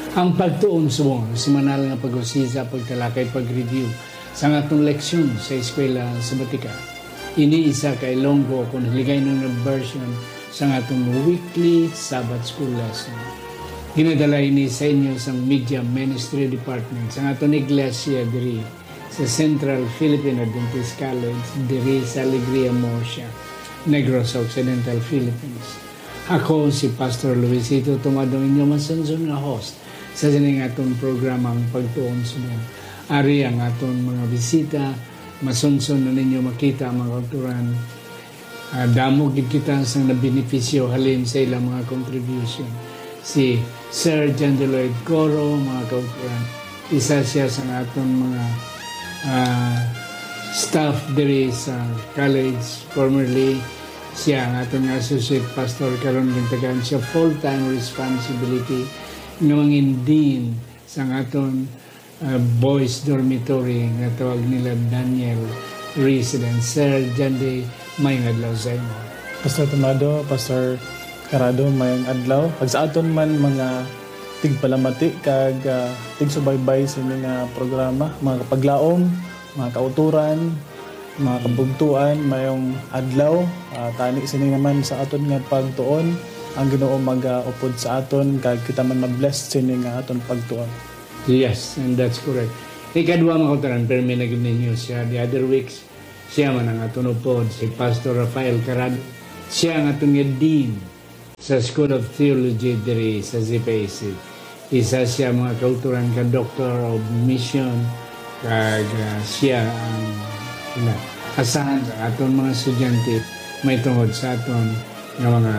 Ang pagtuon sumo, semanal nga pag-usisa, pagtalakay, pag-review sa atong leksyon sa eskwela sa Batika. Ini isa kay longgo kung hiligay ng version sa atong weekly Sabbath School lesson. Ginadala ini sa inyo sa Media Ministry Department sa atong iglesia diri sa Central Philippine Adventist College diri sa Alegria Mosia, Negros Occidental, Philippines. Ako si Pastor Luisito Tomadong, inyo masunsun nga host sa sining atong programang Pagtuon Sumo. Ari ang atong mga bisita, masunsun na ninyo makita ang mga kauturan. Damo gid kita sa nabenepisyo halin sa ilang mga contribution. Si Sir John Deloyd Coro, mga kauturan, isa siya sa atong mga staff diri sa college. Formerly, siya ang atong associate pastor karon gintagaan siya full-time responsibility ng din sa aton boys dormitory nga tawag nila Daniel Residence. Sir Jandy, may adlaw sa imo. Pastor Tomado, Pastor Carado, may adlaw. Pag sa aton man mga tigpalamati kag tigsubaybay sa mga programa, mga kapaglaom, mga kauturan, mga kabugtuan, mayong adlaw. Tani sini naman sa aton nga pagtuon ang Ginoo mag-upod sa aton kag kita man ma-bless sini nga aton pagtuon. Yes, and that's correct. Ikadwa mga kauturan, pero may naging ninyo siya the other weeks. Siya man ang aton upod, si Pastor Rafael Carado. Siya ang aton nga dean sa School of Theology diri sa ZPAC. Isa siya mga kauturan ka Doctor of Mission, kag siya ang asahan sa aton mga estudyante may tungod sa aton nga mga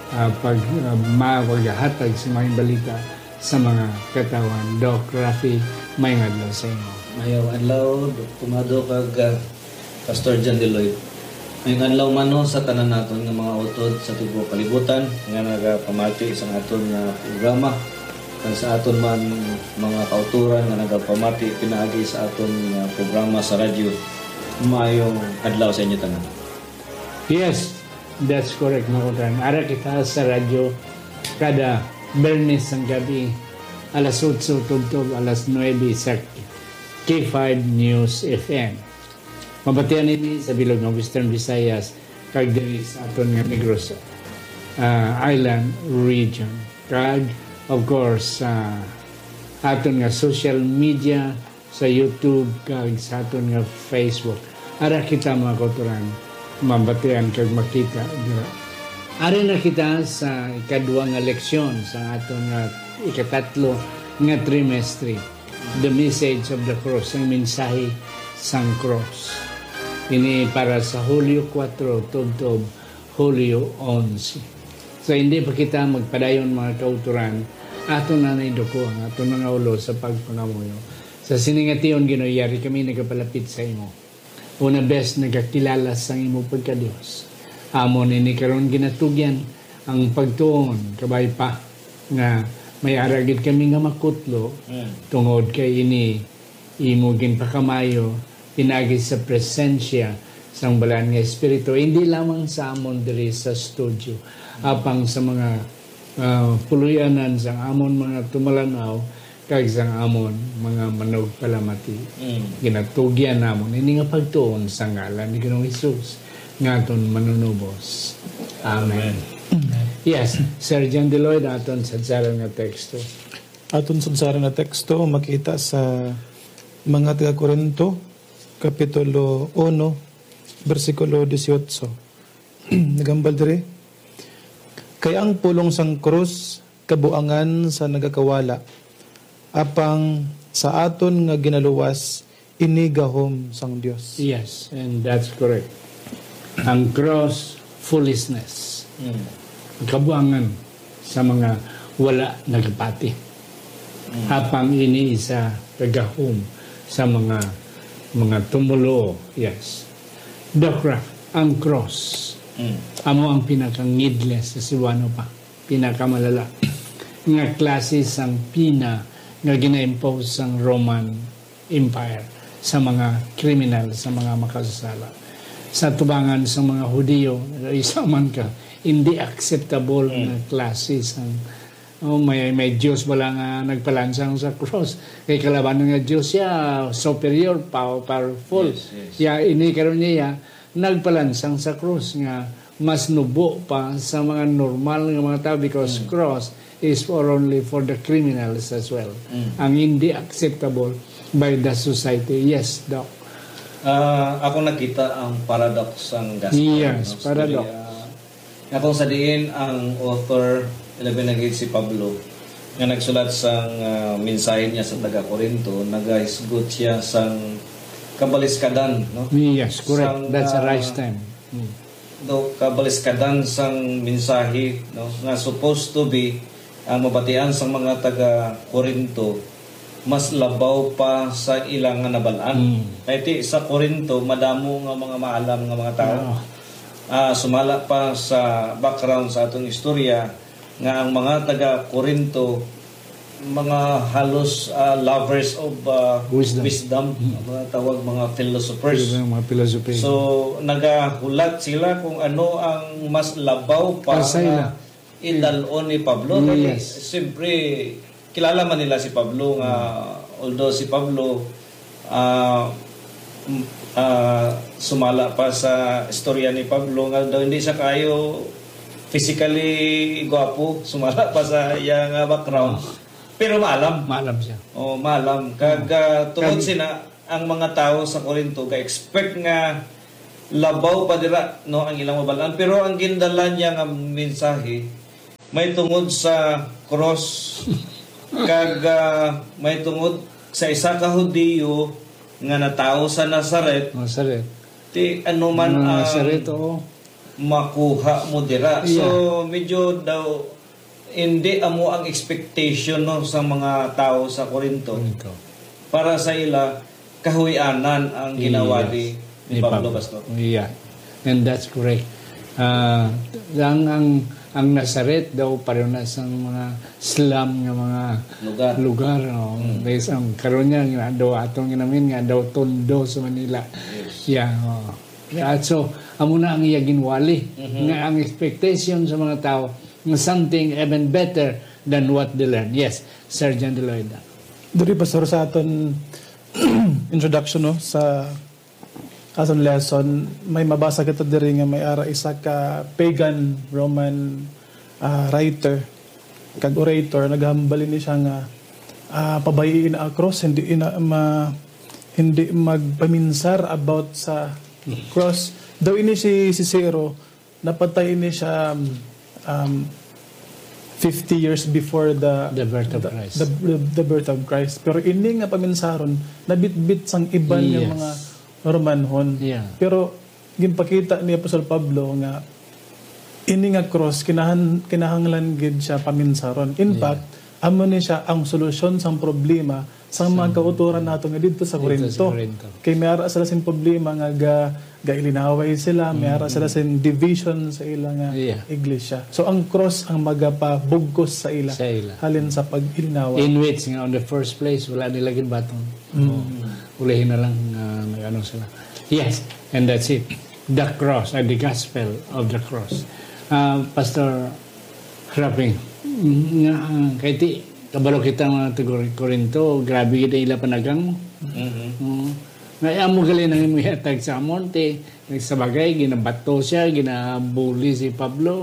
maghatag sa mga balita sa mga katawan. Doc Rafi, may adlaw sa inyo. Mayaw adlaw, Tomado kag Pastor John Deloyd. May adlaw mano sa tanan naton nga mga utod sa tibuok kalibutan nga nagapamati sa aton nga programa. Kang sa aton man mga kauturan nga nagapamati pinaagi sa aton nga programa sa radyo. Mayong adlaw sa inyo tanan. Yes, that's correct, mga kauturan. Ara kita sa radyo kada Bernes ang gabi, alas 8 tugtog, alas 9 sa K5 News FM. Mabatian ini sa bilog ng Western Visayas kag diri sa aton nga Negros Island region. Kag of course aton nga social media sa YouTube kag sa aton nga Facebook. Ara kita mga kauturan mabatian kag makita dira. Ari na kita sa ikadwa nga leksyon sa aton nga ikatatlo nga trimestre. The message of the cross, ang mensahe sang cross. Ini para sa Hulyo 4, tubtob Hulyo 11. So hindi pa kita magpadayon mga kauturan, aton na naiduko ang aton nga ulo sa pagpangamuyo. Sa siningation ginoyari kami nagapalapit sa imo. Una best nagakilala sa imo pagka-Dios. Amon ini karon ginatugyan ang pagtuon kabay pa nga may aragid kami nga makutlo tungod kay ini imo ginpakamayo pinagi sa presensya sang balaan nga espiritu, hindi lamang sa amon diri sa studio apang sa mga puluyanan sang amon mga tumalanaw kag sang amon mga manog palamati. Ginatugyan namon ini nga pagtuon sa ngalan ni Ginoong Hesus ngaton manunubos. Amen. Yes, Sir John Deloyd, aton sadsaran nga teksto. Aton sadsaran nga teksto makita sa mga taga-Korinto kapitulo 1 bersikulo 18. Nagambal diri. Kay ang pulong sang krus kabuangan sa nagakawala apang sa aton nga ginaluwas inigahom sang Dios. Yes, and that's correct. Ang cross, foolishness. Kabuangan sa mga wala nagpati. Apang ini isa kagahom sa mga tumulo. Yes. Dokra, ang cross. Amo ang pinaka-needless sa siwano pa. Pinakamalala. Nga klase sang pina nga gina-impose sang Roman Empire sa mga criminal, sa mga makasasala. Sa tubangan sa mga Hudiyo, isa man ka, hindi acceptable na klase sang may Diyos wala nga nagpalansang sa cross. Kay kalaban nga Diyos siya, superior, powerful. Yes. Ya, ini karon niya, nagpalansang sa cross nga mas nubo pa sa mga normal nga mga tao because cross is only for the criminals as well. Ang hindi acceptable by the society. Yes, Doc. Ako nakita ang paradox ng gospel. Yes, paradox. Akong sadiin ang author, ilabi na si Pablo, nga nagsulat sang mensahe niya sa taga-Corinto, nagahisgot siya sang kabaliskadan, no? Yes, correct. That's the right time. Kabaliskadan sang mensahe, no? Nga supposed to be ang mabatian sang mga taga-Corinto mas labaw pa sa ilang nga nabalaan. Kaya sa Corinto, madamo nga mga maalam nga mga tao. Sumala pa sa background sa atong istorya nga ang mga taga-Corinto mga halos lovers of wisdom, mga tawag mga philosophers. Mga philosophy. So nagahulat sila kung ano ang mas labaw pa na idalon ni Pablo. Yes. Siyempre kilala man nila si Pablo nga although si Pablo sumala pa sa istorya ni Pablo nga daw hindi siya kayo physically gwapo, sumala pa sa iyang background. Pero maalam siya. Maalam. Tungod sina ang mga tao sa Corinto ga-expect nga labaw pa dira no ang ilang mabalaan, pero ang gindala niya nga mensahe may tungod sa cross kag may tungod sa isa ka Hudiyo nga natao sa Nazaret. Ti ano man ang Nazaret, makuha mo dira. Yeah. So medyo daw hindi amo ang expectation no sa mga tao sa Corinto. Para sa ila kahuyanan ang ginawa ni Pablo Pastor. Yeah. And that's correct. Ang Nazaret daw pareho na sa mga slum nga mga lugar no. Based ang karon niya nga daw atong ginamin nga daw tondo sa Manila. Yes. Yeah. So amo na ang iya ginwali nga ang expectation sa mga tao nga something even better than what they learn. Yes, Sergeant Lloyd. Diri pastor sa aton introduction no sa aton lesson, may mabasa kita diri nga may ara isa ka pagan Roman writer kag orator, naghambal ni siya nga pabayiin ang cross, hindi magpaminsar about sa cross. Daw ini si Cicero, napatay ini siya 50 years before the birth of Christ. The birth of Christ. Pero ini nga paminsaron, nabitbit sang iban nga mga Romanhon. Yeah. Pero ginpakita ni Apostol Pablo nga ini nga cross kinahanglan gid siya paminsaron. In fact, amo ni siya ang solusyon sang problema sa mga kauturan nato nga dito sa Corinto. Kay mayara sila sin problema nga gailinaway sila, mayara sila sin division sa ila nga iglesia. So ang cross ang magapabugkos sa ila. Halin sa pag-ilinaway. In which nga on the first place wala nila gid baton. Ulihin na lang ano sila. Yes, and that's it. The cross, the gospel of the cross. Pastor Rapping, kay ti kabalo kita mga Corinto, grabe kita ila panagang. Nga mo gali nang imihatag sa monte, nagsabagay, ginabato siya, ginabuli si Pablo.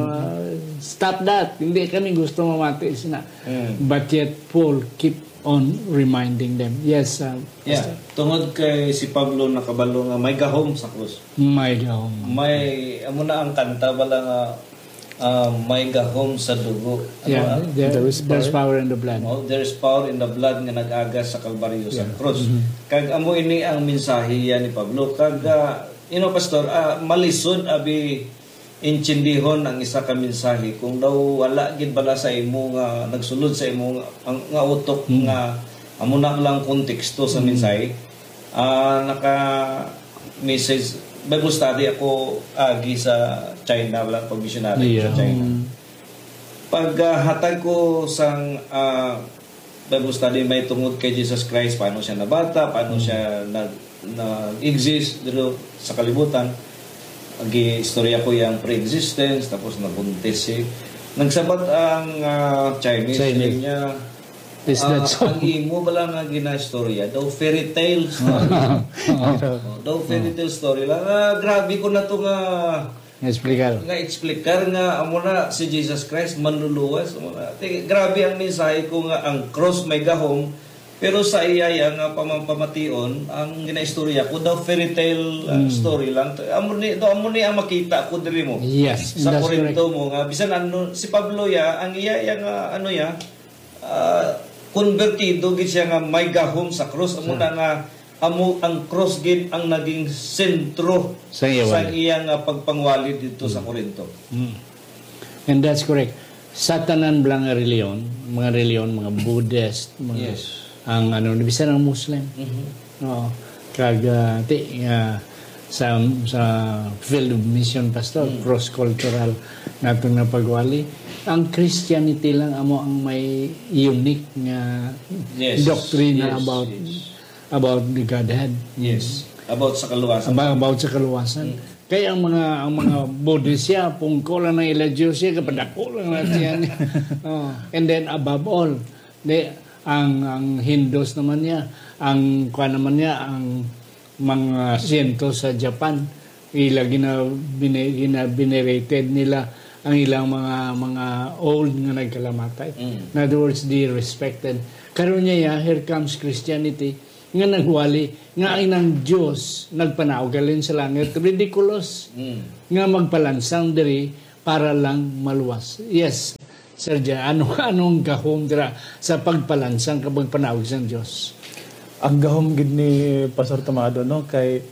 Stop that. Hindi kami gusto mamati sina. But yet Paul keep on reminding them. Yes, tungod kay si Pablo nakabalo nga may gahom sa krus. May gahom. May amo na ang kanta bala nga may gahom sa dugo. There's power in the blood. There's power in the blood nga nag-agas sa Kalbaryo sa krus. Kag amo ini ang mensahe ni Pablo. Kag pastor, malisod abi intindihon ang isa ka mensahe kung daw wala gid bala sa imo nga nagsulod sa imo nga utok nga amo na lang konteksto sa mensahe. Naka message Bible study ako agi sa China, wala pag missionary sa China. Pag hatag ko sang Bible study may tungod kay Jesus Christ, paano siya nabata, paano siya nag-exist dito sa kalibutan. Istorya ko yung pre-existence, tapos nabuntis si Nagsabat ang Chinese. Niya, Is that so? ang imo bala nga ginastorya, daw fairy tale story. Daw fairy tale story lang. Grabe ko na to nga explicar nga amo na si Jesus Christ manluluwas. Grabe ang mensahe ko nga ang cross may gahom, pero sa iyaya nga pamamamation ang ginaistorya ko daw fairy tale story lang. Amo ni ang makita ko diri mo. Yes, sa Corinto mo nga bisan ano si Pablo ang iyaya nga ano ya konbertido gid siya nga may gahom sa cross. Amo na nga ang cross gid ang naging sentro sa iyang pagpangwalid dito sa Corinto. And that's correct. Sa tanan blang reliyon, mga Buddhist, mga ang bisan ang Muslim. No. Kag sa field of mission pastor, cross-cultural natong napagwali. Ang Christianity lang amo ang may unique nga doctrine about the Godhead. Yes. About sa kaluwasan. About sa kaluwasan. Kaya ang mga Buddhist siya, pungko lang ng ila Diyos siya, kapadako lang natin yan. And then above all, ang Hindus naman niya, ang mga siyento sa Japan, binerated nila ang ilang mga old nga nagkalamatay. In other words, they respected. Karon niya, here comes Christianity, nga nagwali, nga inang Diyos, nagpanaugalin sa langit. Ridiculous. Nga magpalansang diri para lang maluwas. Yes, Sir Jan, anong gahom dira sa pagpalansang kapag panawag sa Diyos? Ang gahom gid ni Pastor Tomado, no, kay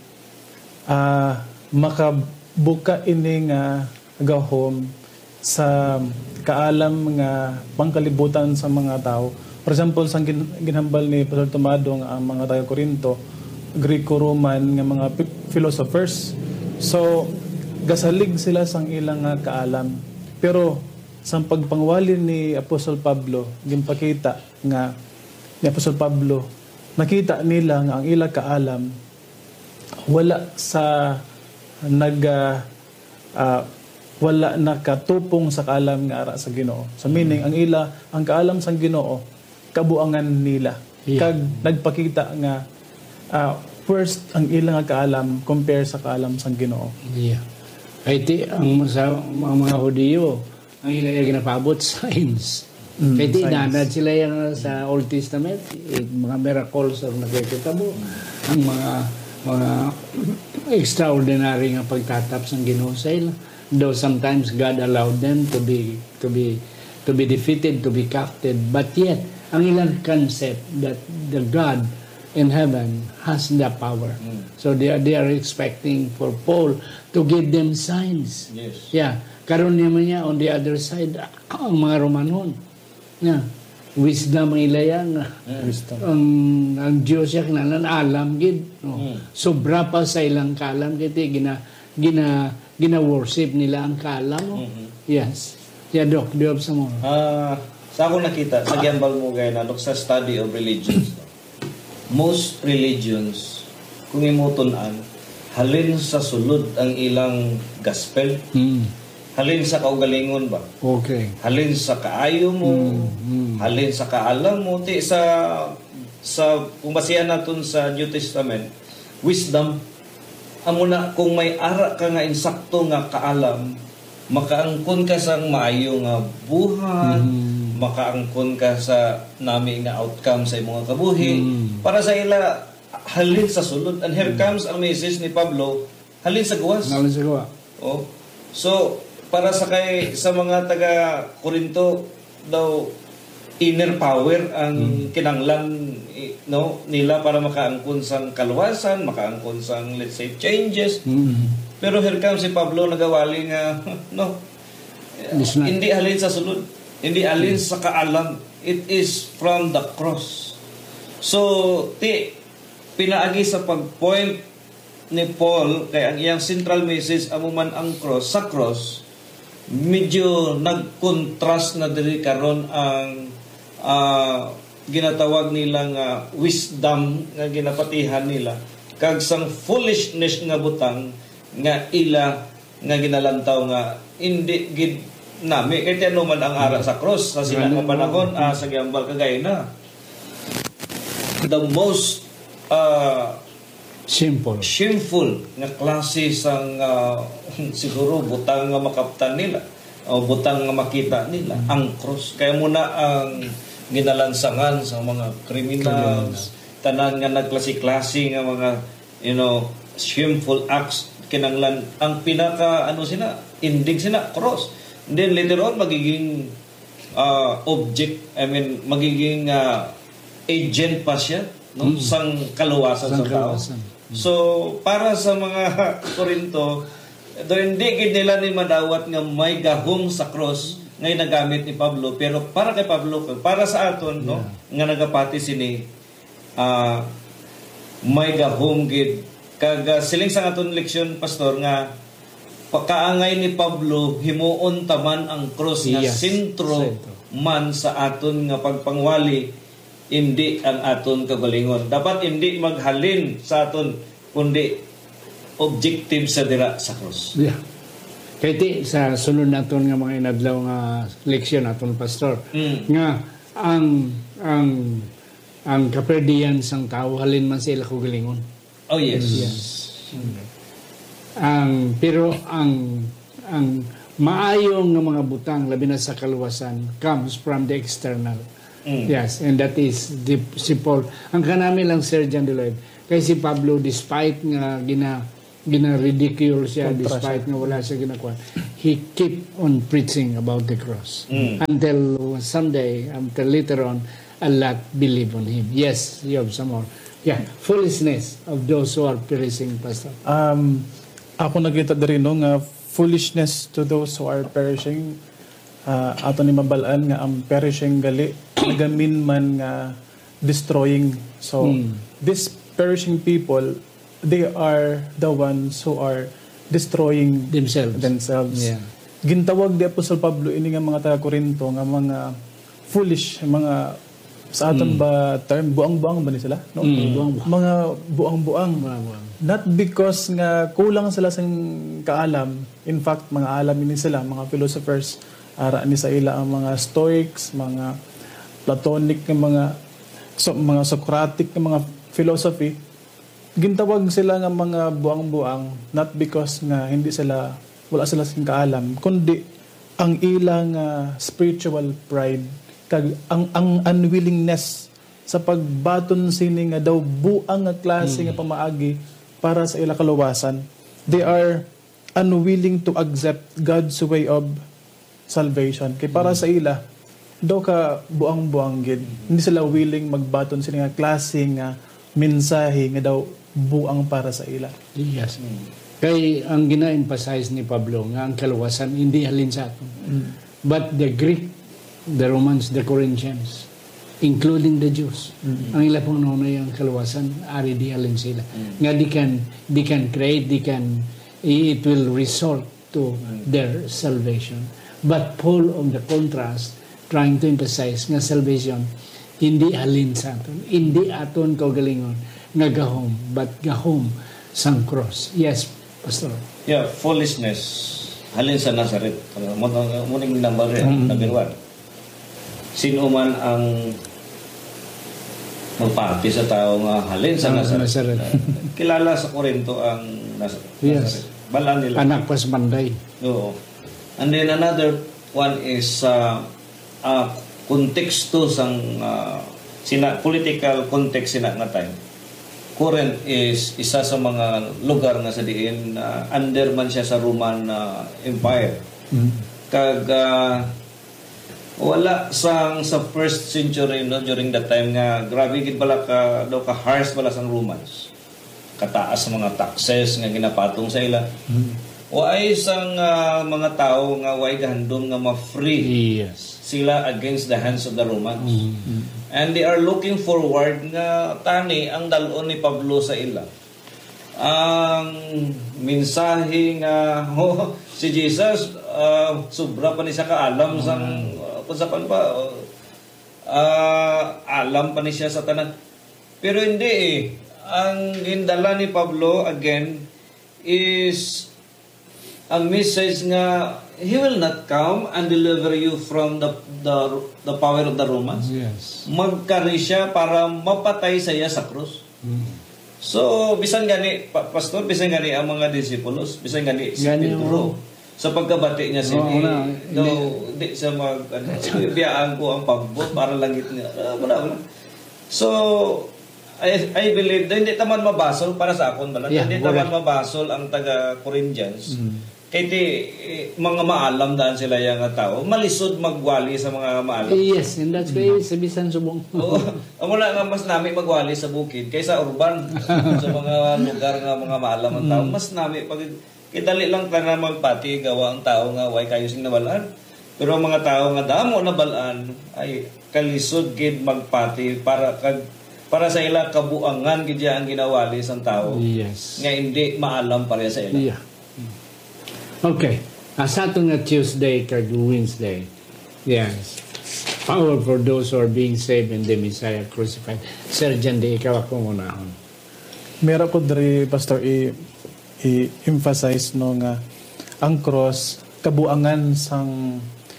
makabuka ini nga gahom sa kaalam nga pangkalibutan sa mga tao. For example, sang ginhambal ni Pastor Tomado ang mga taga Corinto, Greco-Roman nga mga philosophers. So, gasalig sila sang ilang nga kaalam. Pero, sang pagpangwali ni Apostol Pablo, ginpakita nga ni Apostol Pablo, nakita nila nga ang ilang kaalam wala sa wala nakatupong sa kaalam nga ara sa Ginoo. So meaning ang kaalam sa Ginoo kabuangan nila. Kag nagpakita nga first ang ilang kaalam compare sa kaalam sa Ginoo. Yeah. Kaya ang mga Hudiyo, ang ilang ginapabot science. Kaya nanad sila yung sa Old Testament, mga miracles ang nakikita mo, ang mga extraordinary nga pagtatap sa Ginoo sa ila. Though sometimes God allowed them to be defeated, to be captured, but yet ang ilang concept that the God in heaven has the power. So they are expecting for Paul to give them signs. Yes. Yeah. Karon naman niya on the other side ang mga Romanon. Yeah. Wisdom ang ilayang. Ang Diyos siya kinalan alam gid. No? Sobra pa sa ilang kalam kiti gina-worship nila ang kalam. Yes. Yeah, Doc, diop sa mo. Sa ako nakita, sa gambal mo gaya na, sa study of religions, most religions, kung imutunan, halin sa sulod ang ilang gospel, halin sa kaugalingon ba? Okay. Halin sa kaayo mo, halin sa kaalam mo, kung basihan natin sa New Testament, wisdom, amo na kung may ara ka nga insakto nga kaalam, makaangkon ka sa maayo nga buhat, makaangkon ka sa nami nga outcome sa imong kabuhi, para sa ila halin sa sulod. And here comes ang message ni Pablo, halin sa gawas. Halin sa gawa. Oh. So, para sa mga taga Corinto daw, inner power ang kinanglan nila para makaangkon sang kaluwasan, makaangkon sang let's say changes. Pero here comes si Pablo nagawali nga hindi halin sa sulod, hindi halin sa kaalam, it is from the cross. So pinaagi sa pagpoint ni Paul kay ang iyang central message amo man ang cross. Sa cross medyo nag-contrast na diri karon ang ginatawag nilang wisdom nga ginapatihan nila kag sang foolishness nga butang nga ila nga ginalantaw nga hindi gid nami kay tiano man ang ara sa cross sa sila nga panahon sa giambal kagay na the most shameful nga klase sang siguro butang nga makaptan nila o butang nga makita nila ang cross. Kaya muna ang ginalansangan sa mga criminals, tanan nga nagklase-klase nga mga shameful acts kinanglan ang pinaka indig sila cross. And then later on magiging magiging agent pa siya sang kaluwasan sa tao. So para sa mga Korinto, hindi gid nila ni madawat nga may gahom sa cross ngay nagamit ni Pablo, pero para kay Pablo, para sa aton nga nagapati sini may gahom gid kag siling sa aton leksyon pastor nga pagkaangay ni Pablo himuon taman ang cross nga sentro man sa aton nga pagpangwali, hindi ang aton kagalingon. Dapat hindi maghalin sa aton kundi objective sa dira sa cross. Kaya sa sunod naton nga mga inadlaw nga leksyon naton pastor nga ang kaperdian sang tao halin man sila kagalingon. Oh yes. Pero ang maayong nga mga butang labi na sa kaluwasan comes from the external. Yes, and that is si Paul. Ang kanami lang Sir John Deloyd. Kay si Pablo, despite nga gina-ridicule siya, despite nga wala siya ginakuha, he keep on preaching about the cross. Until someday, until later on, a lot believe on him. Yes, you have some more. Yeah, foolishness of those who are perishing, Pastor. Ako nakita din nga foolishness to those who are perishing. Ato ni mabalaan nga ang perishing gali nagamin man nga destroying. So these perishing people, they are the ones who are destroying themselves. Yeah. Gintawag di Apostol Pablo ini nga mga taga Corinto nga mga foolish, mga sa aton ba term buang-buang ba ni sila? No? Mga buang-buang. Not because nga kulang sila sa kaalam. In fact, mga alam ni sila, mga philosophers, ara ni sa ila ang mga Stoics, mga Platonic na mga Socratic na mga philosophy. Gintawag sila nga mga buang-buang not because nga wala sila sa kaalam, kundi ang ilang spiritual pride kag ang unwillingness sa pagbaton sini nga daw buang nga klase nga pamaagi para sa ila kaluwasan. They are unwilling to accept God's way of salvation. Kay para sa ila daw ka buang-buang gid. Hindi sila willing magbaton sini nga klase nga mensahe nga daw buang para sa ila. Yes. Kay ang gina-emphasize ni Pablo nga ang kaluwasan hindi halin sa aton. But the Greek, the Romans, the Corinthians, including the Jews, ang ila pong nunay ang kaluwasan, ari di halin sila. Nga they can create, it will result to their salvation. But Paul, on the contrast, trying to emphasize nga salvation, hindi halin sa aton. Hindi aton kaugalingon nga gahom, but gahom sang cross. Yes, Pastor. Yeah, foolishness. Halin sa Nazareth. Muning number 1. Sino man ang magpati sa tao nga halin sa Nazareth. Kilala sa Corinto ang Nazareth. Yes. Balaan nila. Anak pas manday. Oo. And then another one is konteksto sang political context sina nga time. Corinth is isa sa mga lugar nga sa diin under man siya sa Roman Empire. Kag wala sa first century during that time nga grabe gid bala ka harsh bala sang Romans. Kataas sa mga taxes nga ginapatong sa ila. Waay sang mga tao nga way gahandom nga ma-free sila against the hands of the Romans. And they are looking forward nga tani ang dalon ni Pablo sa ila. Ang mensahe nga si Jesus sobra pa ni siya kaalam sang usapan pa alam pa ni siya sa tanan. Pero hindi ang gindala ni Pablo again is ang message nga He will not come and deliver you from the power of the Romans. Yes. Magkari siya para mapatay saya sa krus. So, bisan gani, Pastor, bisan gani ang mga disipulos, bisan gani si Gani, Pedro. Sa pagkabati niya, di siya biyaan ko ang pagbot para langit niya. Wala. So, I believe, hindi taman mabasol para sa akon ba? Yeah, hindi taman mabasol ang taga-Corinthians. Kaya mga maalam daan sila yung tao, malisod magwali sa mga maalam. Yes, and that's why sa bisan subong. Oo. Wala nga mas nami magwali sa bukid kaysa urban. Sa mga lugar nga mga maalam ang tao, mas nami pag kidali lang ta na magpati gawa ang tao nga way kayo sing nabalaan. Pero ang mga tao nga damo na balaan ay kalisod gid magpati para sa ila kabuangan gid ang ginawali sang tao. Yes. Nga hindi maalam pareha sa ila. Yeah. Okay. Sa ato nga Tuesday kag Wednesday. Yes. Power for those who are being saved in the Messiah crucified. Sir Jan, di ikaw ako unahon. Meron ko diri, Pastor, i-emphasize no nga ang cross kabuangan sang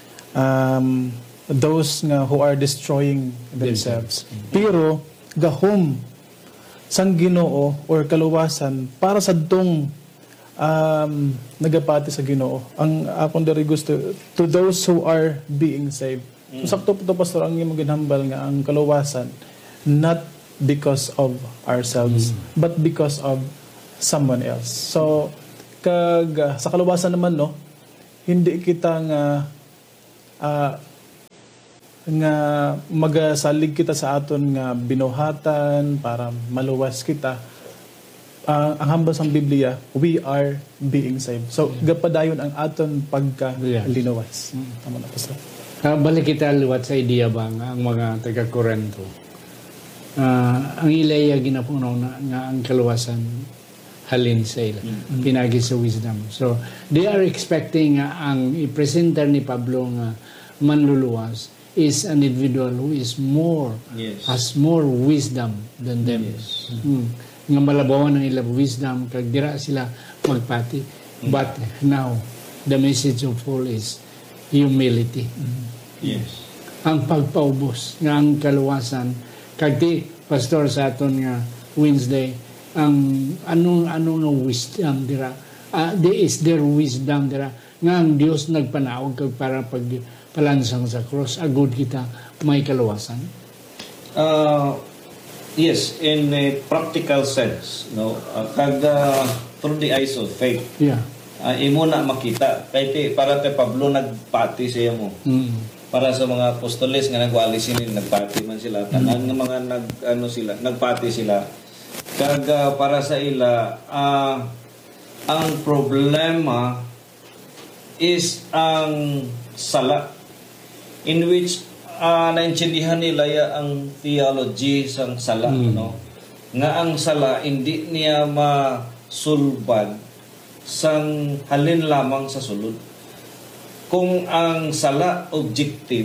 those nga who are destroying themselves. Pero gahom sang Ginoo or kaluwasan para sa dong nagapati sa Ginoo. Ang akong diri gusto to those who are being saved. So, sakto po to, Pastor, ang imong ginhambal nga ang kaluwasan not because of ourselves but because of someone else. So sa kaluwasan naman no, hindi kita nga magasalig kita sa aton nga binuhatan para maluwas kita. Ang hambal sang Biblia, we are being saved. So gapadayon ang aton pagka-linuwas. Tama na, Pastor. Balik kita liwat sa idea ba nga ang mga taga-Korinto. Ang ilaya ginapunaw na nga ang kaluwasan halin sa ila. Pinagi sa wisdom. So, they are expecting ang i-presenter ni Pablo nga manluluwas is an individual who is more, has more wisdom than them. Yes. Nga malabawan ng ilang wisdom, kag dira sila magpati. But now, the message of Paul is humility. Yes. Ang pagpaubos nga ang kaluwasan. Kag di, Pastor, sa aton nga Wednesday, ang anong wisdom dira. Is there wisdom dira nga ang Dios nagpanaog kag para pagpalansang sa cross agud kita may kaluwasan. Yes, in a practical sense, no. Through the eyes of faith. Yeah. Imo na makita kay para kay Pablo nagpati siya mo. Para sa mga apostoles nga nagwali sila, nagpati man sila. Tanan nga mga nagpati sila. Kag para sa ila ang problema is ang sala in which naintindihan nila ang theology sang sala, no? Nga ang sala hindi niya masulbad sang halin lamang sa sulod. Kung ang sala objective,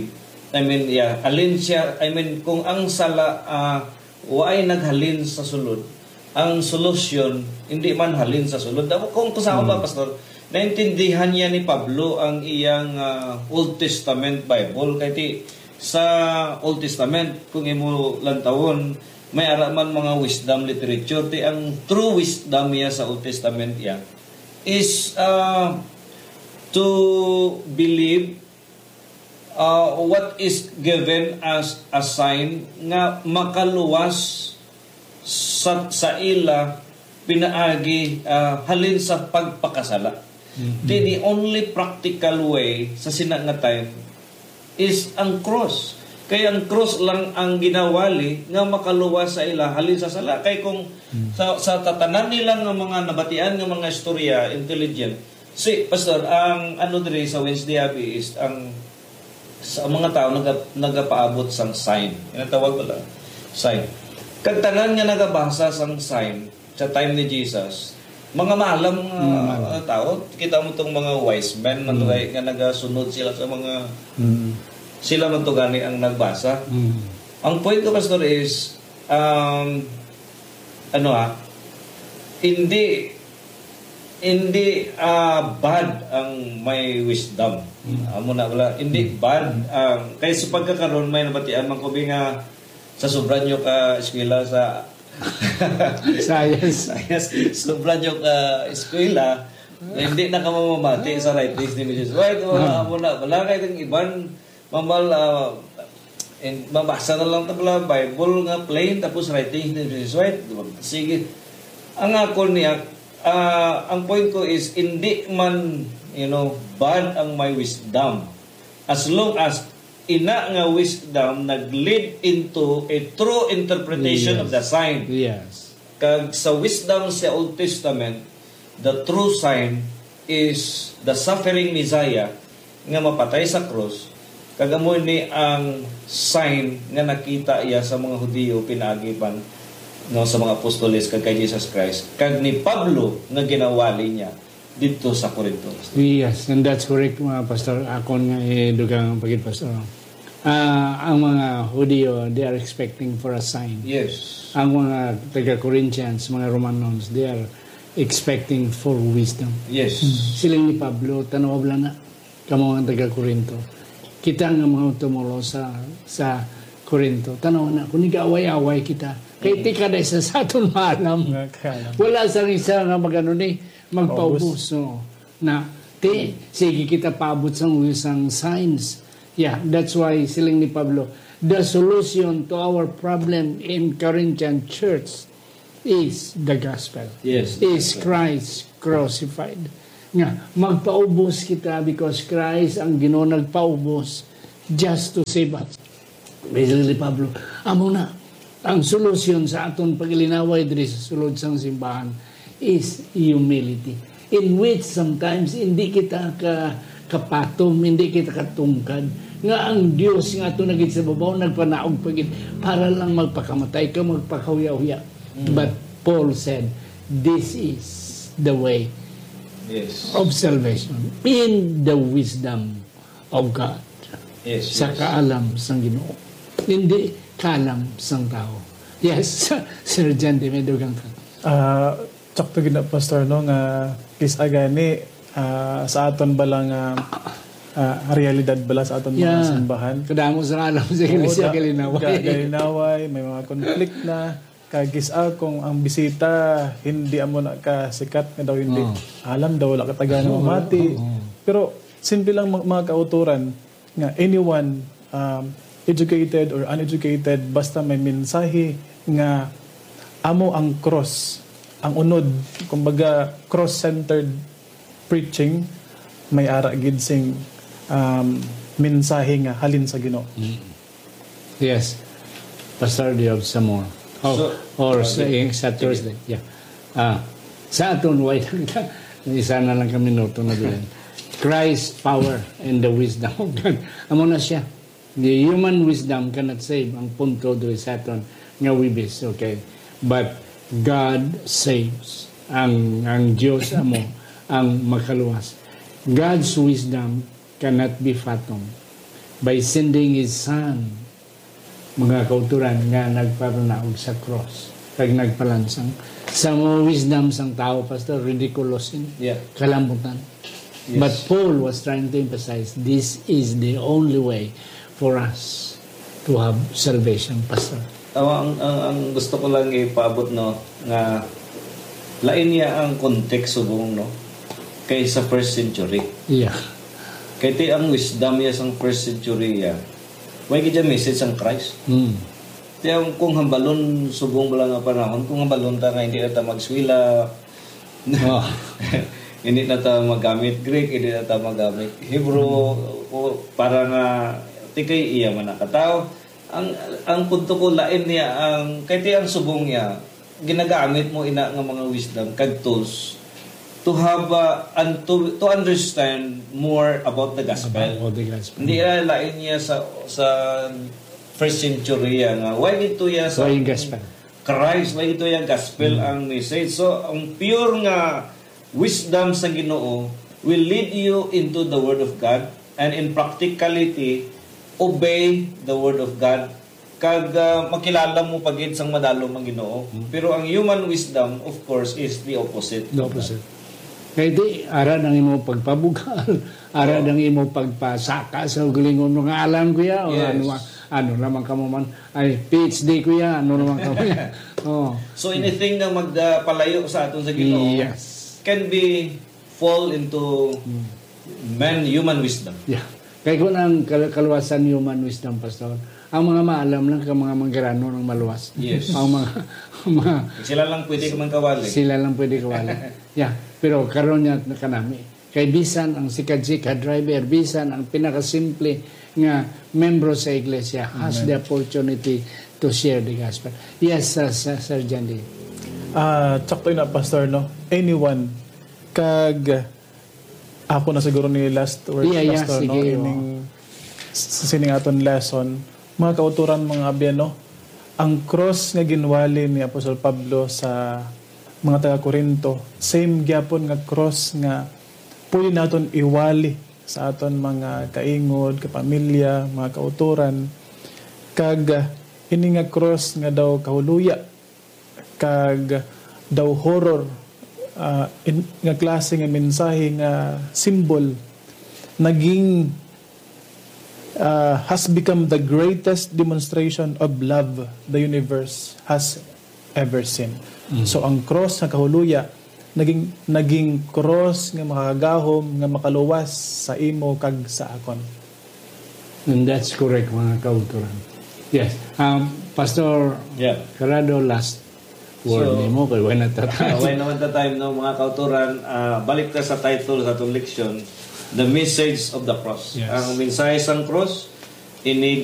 kung ang sala ay naghalin sa sulod, ang solusyon hindi man halin sa sulod. Kung kusama ba, Pastor, naintindihan niya ni Pablo ang iyang Old Testament Bible. Kaya sa Old Testament, kung imo lantawon, may araman mga wisdom literature. Ang true wisdom niya sa Old Testament is to believe what is given as a sign nga makaluwas sa ila pinaagi halin sa pagpakasala. The only practical way sa sinanga time is ang cross. Kaya ang cross lang ang ginawali nga makaluwas sa ila halin sa sala. Kaya kung sa tatanan nila nga mga nabatian nga mga istorya intelligent. Pastor, ang diri sa Wednesday Abi is ang sa mga tao nagapaabot sang sign. Inatawag wala sign. Kag tanan nga nagabasa sang sign sa time ni Jesus, mga maalam nga tao, kita mo tong mga wise men matugay nga nagasunod sila sa mga sila man to gani ang nagbasa. Ang point ko, Pastor, is hindi bad ang may wisdom. Amo na wala, hindi bad ang kay sa pagkakaroon may nabatian man ko nga sa sobra nyo ka eskwela sa Science. sobra nyo ka eskwela hindi na ka mamamati sa writings ni Mrs. White. Amo na wala kay itong iban mamal mabasa na lang tabla Bible nga plain tapos writings ni Mrs. White. Sige, ang ako niya ang point ko is hindi man bad ang may wisdom as long as ina nga wisdom nag-lead into a true interpretation of the sign. Yes. Kag sa wisdom sa Old Testament, the true sign is the suffering Messiah nga mapatay sa cross. Kag amo ni ang sign nga nakita iya sa mga Hudiyo pinaagipan sa mga apostoles kag kay Jesus Christ. Kag ni Pablo nga ginawali niya dito sa Corinto. Yes, and that's correct mga pastor. Ako nga dugang pagit pastor. Ang mga Hudiyo, they are expecting for a sign. Yes. Ang mga taga-Corinthians, mga Romanos, they are expecting for wisdom. Yes. Siling ni Pablo, tanaw bala na kamo ang taga-Corinto. Kita nga mga tumulo sa Corinto. Tanaw na, kung nag-away-away kita, kaya di ka na isa sa aton maalam. Wala sa isa nga magpaubos. No? Na, sige kita paabot sa isang signs. Yeah, that's why siling ni Pablo, the solution to our problem in Corinthian church is the gospel. Yes. Is Christ crucified. Nga, magpaubos kita because Christ ang Ginoo nagpaubos just to save us. Siling ni Pablo, amo na, ang solusyon sa aton paglinaway diri sa sulod sang simbahan is humility, in which sometimes hindi kita kapatom, hindi kita katungkad nga ang Dios nga ato nagit sa babaw nagpanaog pagit para lang magpakamatay ka, magpakahuya-huya. But Paul said this is the way of salvation in the wisdom of God. Sa kaalam sang Ginoo, hindi kalam sang tao. Yes, Sir Jan, di may dugang ka. Tsakto gina, Pastor, no, nga kisagani sa aton balang realidad bala sa aton mga simbahan. Kadamo sa alam sa Iglesia Galinaway. Galinaway, may mga conflict na. Kagisa kung ang bisita hindi amo na ka sikat nga daw hindi. Alam daw wala kataga na mamati. Pero simple lang mga kauturan nga anyone educated or uneducated, basta may mensahe nga amo ang cross, ang unod, kumbaga cross-centered preaching, may ara gid sing mensahe nga halin sa Ginoo. Yes. Pastor, do you have some more? Sa Thursday. Yeah. Sa aton, isa na lang kami minuto na bilin. Christ, power, and the wisdom of God. Amo na siya. The human wisdom cannot save. Ang punto doon sa aton nga wibis, okay? But God saves. Ang Diyos amo ang makaluwas. God's wisdom cannot be fathomed by sending His Son, mga kauturan nga nagparanaog sa cross, kag nagpalansang. Sa mga wisdom sang tao, Pastor, ridiculous in kalambutan. Yes. But Paul was trying to emphasize, this is the only way for us to have salvation, Pastor. Ang gusto ko lang ipaabot, no, nga lain niya ang context subong, no, kay sa first century. Yeah. Kay ti ang wisdom niya sa first century ya. May gidya message ang Christ. Ti ang kung hambalon subong bala nga panahon, kung hambalon ta nga hindi na ta magswila. Hindi na ta magamit Greek, hindi na ta magamit Hebrew, para nga tikay iya man nakataw. Ang punto ko lain niya ang kay ti ang subong niya ginagamit mo ina nga mga wisdom kag tools to have and to understand more about the gospel. Hindi lain niya sa first century nga why ito ya sa gospel Christ, why ito ya gospel ang message. So ang pure nga wisdom sa Ginoo will lead you into the word of God, and in practicality obey the word of God kag makilala mo pagid sang madalo ang Ginoo. Pero ang human wisdom, of course, is the opposite. The opposite. Kaya di, ara ng imo pagpabugal, ara ng imo pagpasaka sa ugalingon mga alam ko ya, o Yes. ano naman ka mo man, ay PhD ko ya, ano naman ka mo ya. Oh. So anything na magpalayo sa aton sa Ginoo Yes. can be fall into human wisdom. Yeah. Kaya kung ang kaluwasan human wisdom, Pastor, ang mga maalam lang ka mga manggarano ng maluwas. Yes. Ang mga Sila lang pwede ka kawali. sila lang pwede kawala. Yeah. Pero karon niya na kanami. Kay bisan ang sikad-sikad driver, bisan ang pinakasimple nga membro sa iglesia has the opportunity to share the gospel. Yes, Sir Jandy. Tsakto na, Pastor, no? Anyone, kag ako na siguro ni last word, Yeah, Pastor, no? sige, Sa sining aton lesson, mga kauturan, mga abyan, no? Ang cross nga ginwali ni Apostol Pablo sa mga taga-Korinto, same gyapon nga cross nga pwede naton iwali sa aton mga kaingod, kapamilya, mga kauturan. Kag ini nga cross nga daw kahuluya, kag daw horror, nga klase nga mensahe nga symbol, naging has become the greatest demonstration of love the universe has ever seen. So ang cross nga kahuluya naging cross nga makagahom nga makaluwas sa imo kag sa akon. And that's correct, mga kauturan. Yes. Pastor Yeah. Carado, last word So, nimo kay wala na Away naman ta time no mga kauturan, balik ta sa title sa atong leksyon, The Message of the Cross. Yes. Ang mensahe sang cross ini